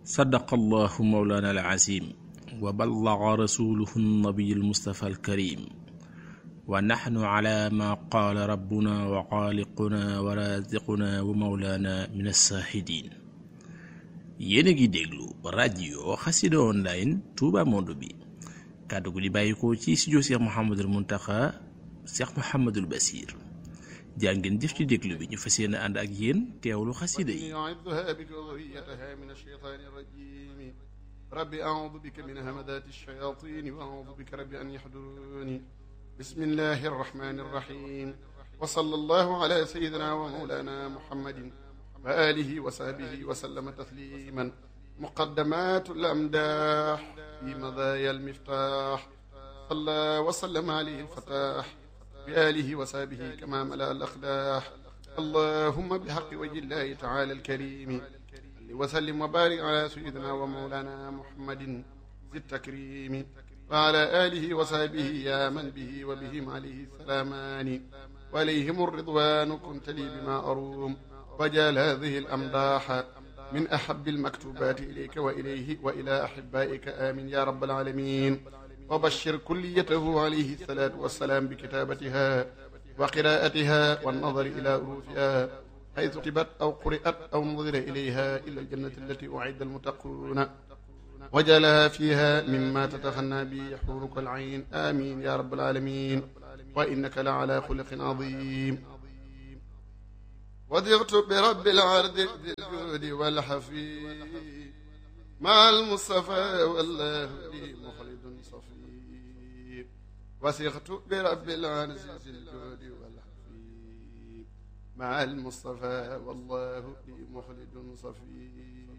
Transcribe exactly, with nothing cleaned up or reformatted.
صدق الله مولانا العظيم وبلغ رسوله النبي المصطفى الكريم ونحن على ما قال ربنا وخالقنا ورازقنا ومولانا من الشاهدين. yéen a ngi déglu rajo Xassida online Touba Monde bi kàddu gu di bàyyikoo ci studio Cheikh Mouhamadul Mountakha Cheikh Mouhamadul Bassir jaa ngeen jëf ci déglu bi ñu fas yéene ànd ak yéen teewlu xasida yi. rabbi a'uudu bika min hamadaati shayaatiin wa a'uudu bika rabbi an yahduruuni bismillahi arrahmaani arrahiim wa sallallahu ala sayyidina wa mawlaana muhammadin wa aalihi wa sahbihi wa sallama tasliiman muqaddamaatul amdaax fi madaaya almiftaax salla wa sallama alayhi alfataax bi aalihi wa sahbihi kamaa malaa al-aqdaax allahumma bihaqqi wajhi llaahi ta'aalaa al-kariim wa sallim wa baarik alaa sayyidinaa wa mawlaanaa muhammadin zi takriim wa alaa aalihi wa sahbihi yaa man bihi wa bihim alayhi salaamaani wa alayhim ar-ridwaanu kunta lii bimaa aruum waj'al haadhihi al-amdaaha min ahabbi al-maktuubaati ilayka wa ilayhi wa ilaa ahibbaaika amiin yaa rabbal aalamiin wa bashshir kulliyatahu alayhi salaatu wa salaam bi kitaabatihaa wa qiraa'atihaa wan nadari ilaa uruufihaa haythu kutibat aw quri'at aw nudira ilayhaa ilaa al-jannati allatii u'idda al-muttaquuna waj'alhaa fiihaa mimmaa tataghannaa bihi huuruka al-'ayn amiin yaa rabbal aalamiin wa innaka la'alaa khuluqin 'aziim وثقت برب العرض ذي الجود والحفيظ مع المصطفى والله لي مخلد صفي وثقت برب العرض ذي الجود والحفيظ مع المصطفى والله لي مخلد صفي